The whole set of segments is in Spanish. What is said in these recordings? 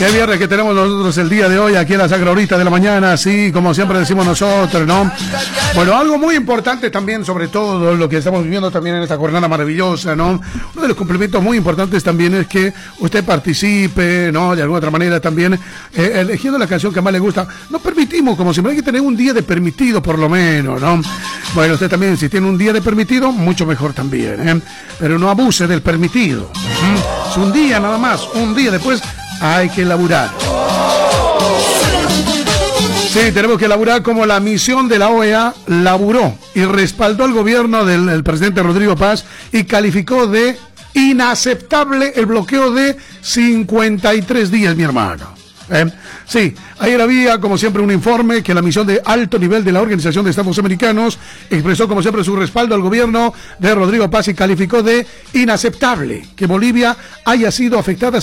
Qué viernes que tenemos nosotros el día de hoy aquí en la Sacra Horita de la Mañana, sí, como siempre decimos nosotros, ¿no? Bueno, algo muy importante también, sobre todo lo que estamos viviendo también en esta jornada maravillosa, ¿no? Uno de los cumplimientos muy importantes también es que usted participe, ¿no? De alguna otra manera también, eligiendo la canción que más le gusta. No permitimos, como siempre, hay que tener un día de permitido por lo menos, ¿no? Bueno, usted también, si tiene un día de permitido, mucho mejor también, ¿eh? Pero no abuse del permitido. Es un día nada más, un día después hay que laburar. Sí, tenemos que laburar como la misión de la OEA laburó y respaldó al gobierno del presidente Rodrigo Paz y calificó de inaceptable el bloqueo de 53 días, mi hermano. Sí, ayer había, como siempre, un informe que la misión de alto nivel de la Organización de Estados Americanos expresó, como siempre, su respaldo al gobierno de Rodrigo Paz y calificó de inaceptable que Bolivia haya sido afectada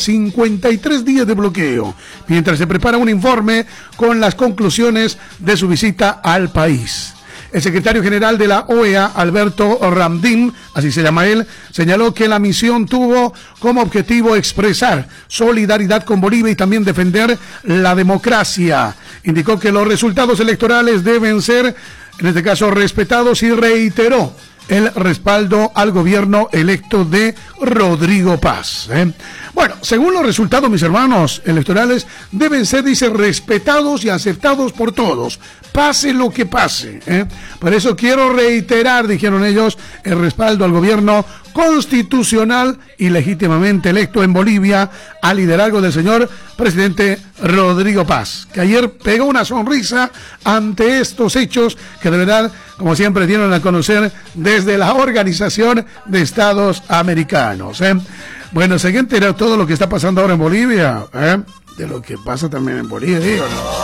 53 días de bloqueo, mientras se prepara un informe con las conclusiones de su visita al país. El secretario general de la OEA, Alberto Ramdin, así se llama él, señaló que la misión tuvo como objetivo expresar solidaridad con Bolivia y también defender la democracia. Indicó que los resultados electorales deben ser, en este caso, respetados y reiteró el respaldo al gobierno electo de Rodrigo Paz. Bueno, según los resultados, mis hermanos, electorales deben ser, dice, respetados y aceptados por todos, pase lo que pase. Por eso quiero reiterar, dijeron ellos, el respaldo al gobierno constitucional y legítimamente electo en Bolivia al liderazgo del señor presidente Rodrigo Paz, que ayer pegó una sonrisa ante estos hechos que de verdad, como siempre, dieron a conocer desde la Organización de Estados Americanos. Bueno, se entera todo lo que está pasando ahora en Bolivia, de lo que pasa también en Bolivia, digo,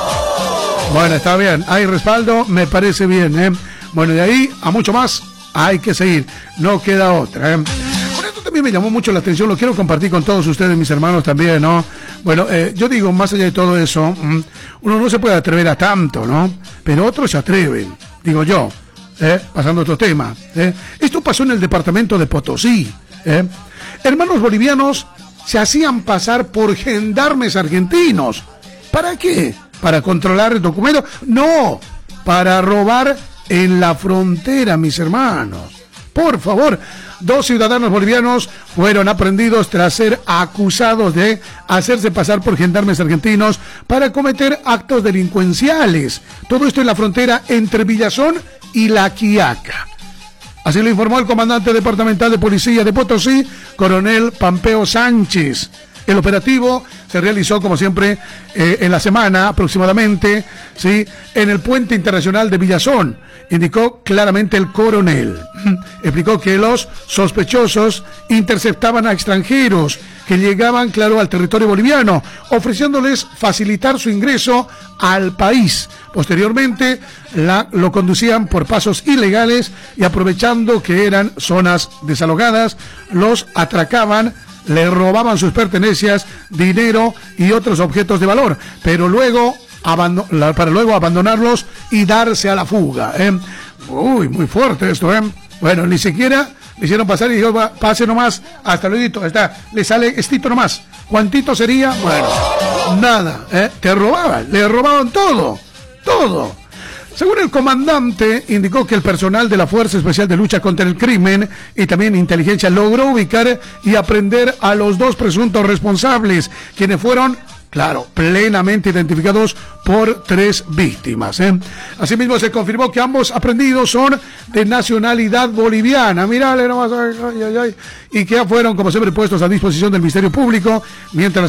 ¿no? Bueno, está bien, hay respaldo, me parece bien, Bueno, de ahí a mucho más hay que seguir, no queda otra, Por esto también me llamó mucho la atención, lo quiero compartir con todos ustedes, mis hermanos, también, ¿no? Bueno, yo digo, más allá de todo eso, uno no se puede atrever a tanto, ¿no? Pero otros se atreven, digo yo, pasando a otro tema, Esto pasó en el departamento de Potosí, Hermanos bolivianos se hacían pasar por gendarmes argentinos. ¿Para qué? ¿Para controlar el documento? No, para robar en la frontera, mis hermanos. Por favor, 2 ciudadanos bolivianos fueron aprehendidos tras ser acusados de hacerse pasar por gendarmes argentinos para cometer actos delincuenciales. Todo esto en la frontera entre Villazón y La Quiaca. Así lo informó el comandante departamental de policía de Potosí, coronel Pampeo Sánchez. El operativo se realizó, como siempre, en la semana aproximadamente, ¿sí?, en el puente internacional de Villazón, indicó claramente el coronel. Explicó que los sospechosos interceptaban a extranjeros que llegaban, claro, al territorio boliviano, ofreciéndoles facilitar su ingreso al país. Posteriormente, lo conducían por pasos ilegales y, aprovechando que eran zonas desalojadas, los atracaban, le robaban sus pertenencias, dinero y otros objetos de valor, pero luego para luego abandonarlos y darse a la fuga. Uy, muy fuerte esto, Bueno, ni siquiera le hicieron pasar y dijo, pase nomás, hasta luego, está, le sale estito nomás. ¿Cuántito sería? Bueno, nada, le robaban todo. Según el comandante, indicó que el personal de la Fuerza Especial de Lucha contra el Crimen y también Inteligencia logró ubicar y aprehender a los 2 presuntos responsables, quienes fueron, claro, plenamente identificados por 3 víctimas. Asimismo, se confirmó que ambos aprehendidos son de nacionalidad boliviana. Mirale nomás, y que ya fueron, como siempre, puestos a disposición del Ministerio Público, mientras